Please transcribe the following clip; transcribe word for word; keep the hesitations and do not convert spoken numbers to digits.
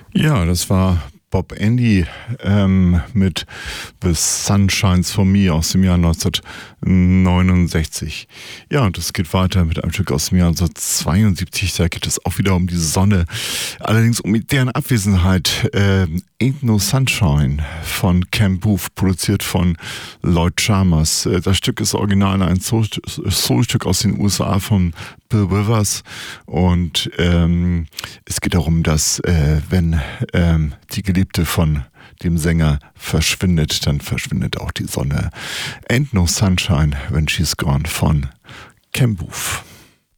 Ja, das war Bob Andy ähm, mit The Sun Shines For Me aus dem Jahr neunzehnhundertneunundsechzig. Ja, und es geht weiter mit einem Stück aus dem Jahr neunzehnhundertzweiundsiebzig. Da geht es auch wieder um die Sonne, allerdings um deren Abwesenheit. Äh, Ain't No Sunshine von Cam Booth, produziert von Lloyd Chalmers. Äh, das Stück ist original ein Soul- Soul-Stück aus den U S A von Bill Withers, und ähm, es geht darum, dass äh, wenn ähm, die Geliebte von dem Sänger verschwindet, dann verschwindet auch die Sonne. Ain't No Sunshine When She's Gone von Cam Booth.